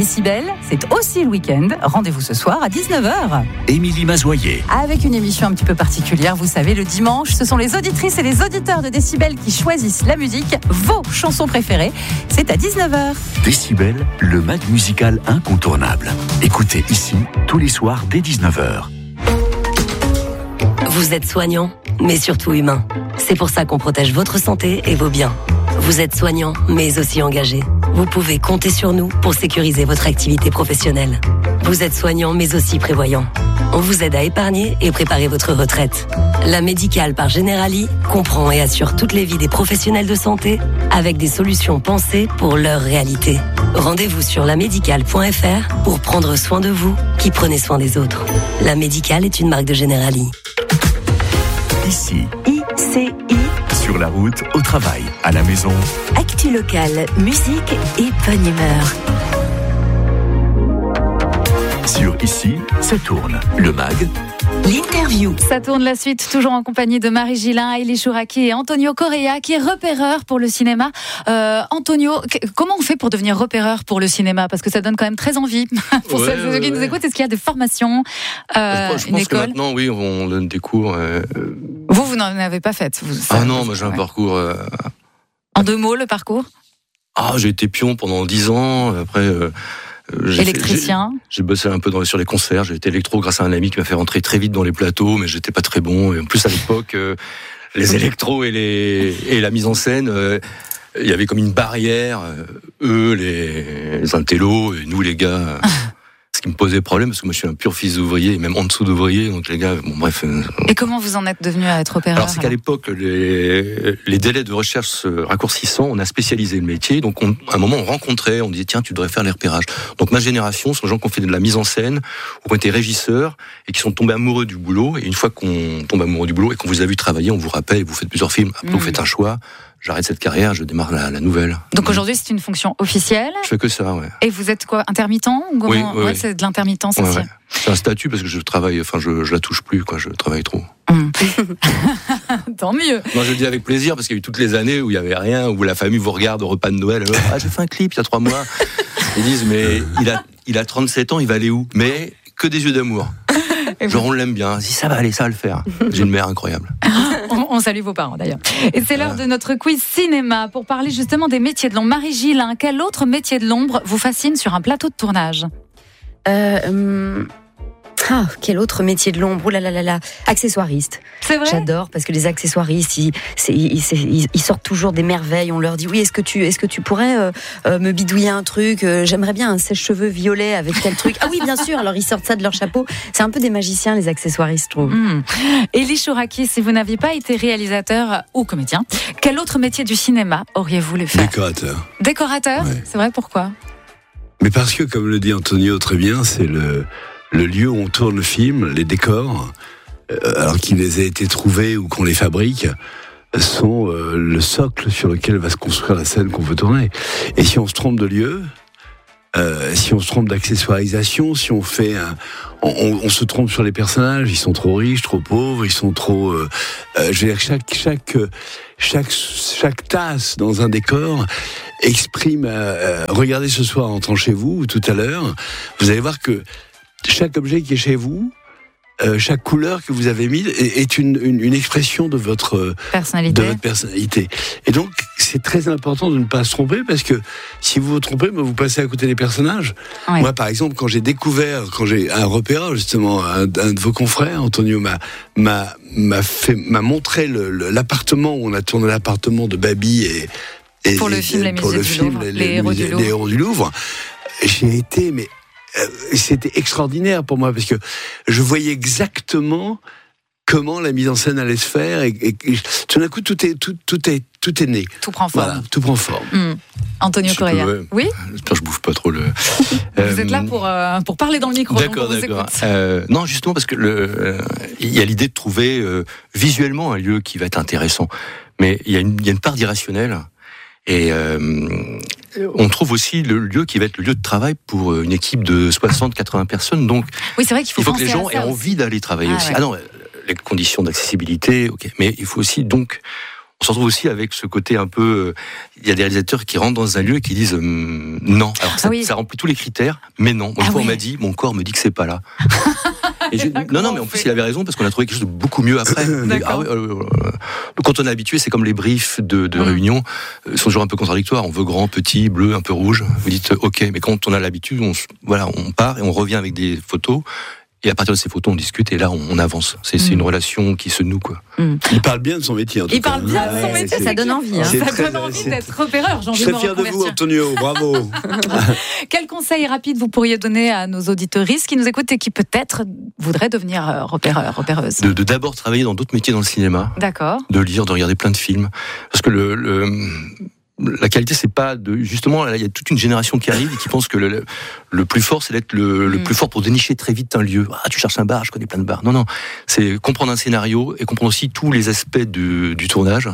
Décibel, c'est aussi le week-end. Rendez-vous ce soir à 19h. Émilie Mazoyer. Avec une émission un petit peu particulière, vous savez, le dimanche, ce sont les auditrices et les auditeurs de Décibel qui choisissent la musique, vos chansons préférées. C'est à 19h. Décibel, le mag musical incontournable. Écoutez ici, tous les soirs dès 19h. Vous êtes soignant, mais surtout humain. C'est pour ça qu'on protège votre santé et vos biens. Vous êtes soignant, mais aussi engagé. Vous pouvez compter sur nous pour sécuriser votre activité professionnelle. Vous êtes soignant, mais aussi prévoyant. On vous aide à épargner et préparer votre retraite. La Médicale par Generali comprend et assure toutes les vies des professionnels de santé avec des solutions pensées pour leur réalité. Rendez-vous sur lamédicale.fr pour prendre soin de vous qui prenez soin des autres. La Médicale est une marque de Generali. Ici, ICI. sur la route, au travail, à la maison. Actu locale, musique et bonne humeur. Sur Ici, ça tourne. Le mag, L'interview. Ça tourne la suite, toujours en compagnie de Marie Gillin, Elie Chouraki et Antonio Correa, qui est repéreur pour le cinéma. Antonio, comment on fait pour devenir repéreur pour le cinéma ? Parce que ça donne quand même très envie pour ceux qui nous écoutent. Est-ce qu'il y a des formations, je une pense école ? que maintenant, oui, on donne des cours. Vous n'en avez pas fait Non, moi j'ai un parcours. En 2 mots, le parcours ? J'ai été pion pendant 10 ans. Après, électricien. J'ai bossé un peu sur les concerts. J'ai été électro grâce à un ami qui m'a fait rentrer très vite dans les plateaux, mais j'étais pas très bon. Et en plus, à l'époque, les électros et la mise en scène, il y avait comme une barrière. Eux, les intellos, et nous, les gars. Ce qui me posait problème, parce que moi je suis un pur fils d'ouvrier, et même en dessous d'ouvrier, donc les gars, bon bref. Et comment vous en êtes devenu à être opérateur ? Alors c'est qu'à l'époque, les délais de recherche se raccourcissant, on a spécialisé le métier, donc à un moment on rencontrait, on disait tiens tu devrais faire les repérages. Donc ma génération, ce sont les gens qui ont fait de la mise en scène, ou qui ont été régisseurs, et qui sont tombés amoureux du boulot, et une fois qu'on tombe amoureux du boulot, et qu'on vous a vu travailler, on vous rappelle, vous faites plusieurs films, après vous faites un choix. J'arrête cette carrière, je démarre la nouvelle. Donc aujourd'hui, c'est une fonction officielle. Je fais que ça, ouais. Et vous êtes quoi, intermittent ? Oui. C'est de l'intermittence aussi. Ouais. C'est un statut parce que je travaille, je la touche plus, je travaille trop. Tant mieux. Non, je le dis avec plaisir parce qu'il y a eu toutes les années où il y avait rien, où la famille vous regarde au repas de Noël. J'ai fait un clip il y a 3 mois. Ils disent mais il a 37 ans, il va aller où ? Mais que des yeux d'amour. Genre on l'aime bien. Si ça va aller, ça va le faire. J'ai une mère incroyable. On salue vos parents d'ailleurs. Et c'est l'heure de notre quiz cinéma pour parler justement des métiers de l'ombre. Marie Gillin, quel autre métier de l'ombre vous fascine sur un plateau de tournage ? Quel autre métier de l'ombre ? Oh là là là là, accessoiriste. C'est vrai ? J'adore parce que les accessoiristes, ils sortent toujours des merveilles. On leur dit oui, est-ce que tu pourrais me bidouiller un truc ? J'aimerais bien un sèche-cheveux violet avec tel truc. Ah oui, bien sûr. Alors ils sortent ça de leur chapeau. C'est un peu des magiciens, les accessoiristes, je trouve. Elie Chouraki, si vous n'aviez pas été réalisateur ou comédien, quel autre métier du cinéma auriez-vous voulu faire ? Décorateur. Décorateur ? Ouais. C'est vrai, pourquoi ? Mais parce que, comme le dit Antonio très bien, c'est le lieu où on tourne le film, les décors, alors qu'ils aient été trouvés ou qu'on les fabrique, sont le socle sur lequel va se construire la scène qu'on veut tourner. Et si on se trompe de lieu, si on se trompe d'accessoirisation, si on fait on se trompe sur les personnages, ils sont trop riches, trop pauvres, ils sont trop. Je veux dire, chaque tasse dans un décor exprime. Regardez ce soir en entrant chez vous ou tout à l'heure, vous allez voir que chaque objet qui est chez vous, chaque couleur que vous avez mise est une expression de votre personnalité. Et donc, c'est très important de ne pas se tromper parce que si vous vous trompez, vous passez à côté des personnages. Oui. Moi, par exemple, quand j'ai un repérage, justement, un de vos confrères, Antonio, m'a montré l'appartement où on a tourné l'appartement de Babi et pour le film Les Héros du Louvre. J'ai été, c'était extraordinaire pour moi parce que je voyais exactement comment la mise en scène allait se faire et tout d'un coup tout est né. Tout prend forme. Voilà, tout prend forme. Antonio Correa. Oui. J'espère que je bouffe pas trop le. Vous êtes là pour parler dans le micro. D'accord. Non, justement parce que il y a l'idée de trouver visuellement un lieu qui va être intéressant, mais il y a une part d'irrationnel. Et on trouve aussi le lieu qui va être le lieu de travail pour une équipe de 60-80 personnes. Donc, oui, c'est vrai qu'il faut que les gens aient envie d'aller travailler aussi. Ouais. Ah non, les conditions d'accessibilité, ok. Mais il faut aussi donc, on se retrouve aussi avec ce côté un peu... Il y a des réalisateurs qui rentrent dans un lieu et qui disent non. Alors ça remplit tous les critères, mais non. Moi, on m'a dit, mon corps me dit que c'est pas là. Non, mais en plus, il avait raison, parce qu'on a trouvé quelque chose de beaucoup mieux après. Quand on est habitué, c'est comme les briefs de réunion, ils sont toujours un peu contradictoires. On veut grand, petit, bleu, un peu rouge. Vous dites ok, mais quand on a l'habitude, on part et on revient avec des photos. Et à partir de ces photos, on discute et là, on avance. C'est une relation qui se noue, quoi. Il parle bien de son métier, en tout cas. Il parle bien de son métier, ça donne envie. Ça donne envie d'être repéreur. Je suis fier de vous, Antonio. Bravo. Quel conseil rapide vous pourriez donner à nos auditeuristes qui nous écoutent et qui peut-être voudraient devenir repéreurs, repéreuses? De d'abord travailler dans d'autres métiers dans le cinéma. D'accord. De lire, de regarder plein de films. Parce que la qualité, c'est pas justement, il y a toute une génération qui arrive et qui pense que le plus fort, c'est d'être le plus fort pour dénicher très vite un lieu. Tu cherches un bar, je connais plein de bars. Non, c'est comprendre un scénario et comprendre aussi tous les aspects du tournage.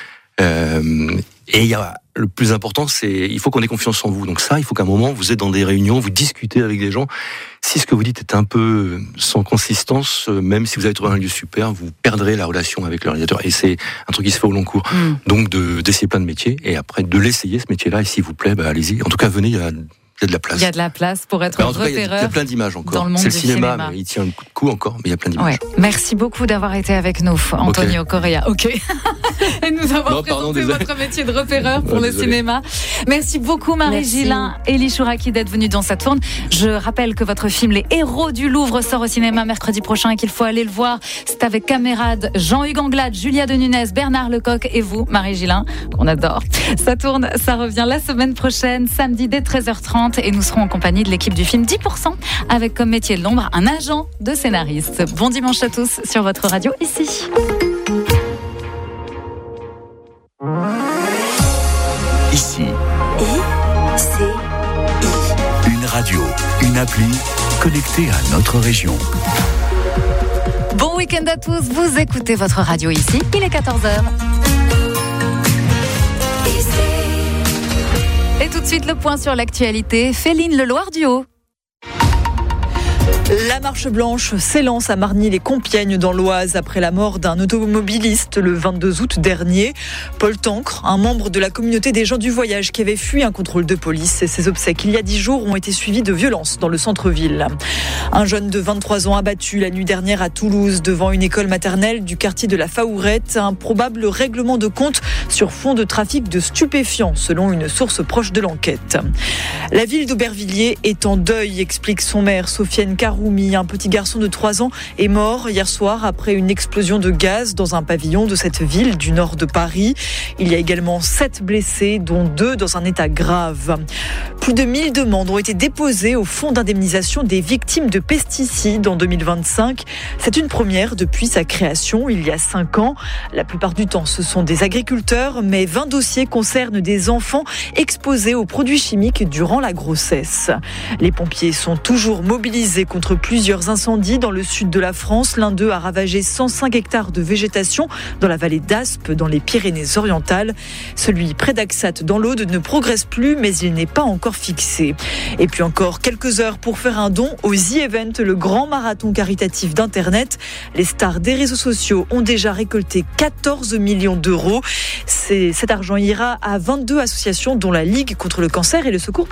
Et le plus important, il faut qu'on ait confiance en vous. Donc ça, il faut qu'à un moment, vous êtes dans des réunions, vous discutez avec des gens. Si ce que vous dites est un peu sans consistance, même si vous avez trouvé un lieu super, vous perdrez la relation avec le réalisateur. Et c'est un truc qui se fait au long cours. Donc d'essayer plein de métiers et après de l'essayer, ce métier-là. Et s'il vous plaît, allez-y. En tout cas, venez, il y a de la place. Il y a de la place pour être repéreur. Il y a plein d'images encore. Dans le monde c'est le du cinéma, cinéma. Mais il tient un coup encore, mais il y a plein d'images. Ouais. Merci beaucoup d'avoir été avec nous, Antonio Correa. Ok. Et nous avoir présenté votre métier de repéreur pour le cinéma. Merci beaucoup, Marie Gillin et Élie Chouraki d'être venus dans cette tourne. Je rappelle que votre film Les Héros du Louvre sort au cinéma mercredi prochain et qu'il faut aller le voir. C'est avec camarades Jean-Hugues Anglade, Julia de Nunez, Bernard Lecoq et vous, Marie Gillin, qu'on adore. Ça tourne, ça revient la semaine prochaine, samedi dès 13h30 et nous serons en compagnie de l'équipe du film 10% avec comme métier de l'ombre un agent de scénariste. Bon dimanche à tous sur votre radio ici. Ici. Une radio, une appli connectée à notre région. Bon week-end à tous, vous écoutez votre radio ici, il est 14h. Et tout de suite le point sur l'actualité, Féline Leloir-Duhaut. La marche blanche s'élance à Margny-les-Compiègnes dans l'Oise après la mort d'un automobiliste le 22 août dernier. Paul Tancre, un membre de la communauté des gens du voyage qui avait fui un contrôle de police, et ses obsèques il y a 10 jours ont été suivies de violences dans le centre-ville. Un jeune de 23 ans abattu la nuit dernière à Toulouse devant une école maternelle du quartier de la Faourette. Un probable règlement de compte sur fond de trafic de stupéfiants selon une source proche de l'enquête. La ville d'Aubervilliers est en deuil, explique son maire Sofiane Karoumi. Un petit garçon de 3 ans est mort hier soir après une explosion de gaz dans un pavillon de cette ville du nord de Paris. Il y a également 7 blessés, dont 2 dans un état grave. Plus de 1000 demandes ont été déposées au fonds d'indemnisation des victimes de pesticides en 2025. C'est une première depuis sa création il y a 5 ans. La plupart du temps, ce sont des agriculteurs, mais 20 dossiers concernent des enfants exposés aux produits chimiques durant la grossesse. Les pompiers sont toujours mobilisés contre plusieurs incendies dans le sud de la France. L'un d'eux a ravagé 105 hectares de végétation dans la vallée d'Aspe, dans les Pyrénées-Orientales. Celui près d'Axat, dans l'Aude, ne progresse plus, mais il n'est pas encore fixé. Et puis encore quelques heures pour faire un don au The Event, le grand marathon caritatif d'Internet. Les stars des réseaux sociaux ont déjà récolté 14 millions d'euros. Cet argent ira à 22 associations, dont la Ligue contre le cancer et le Secours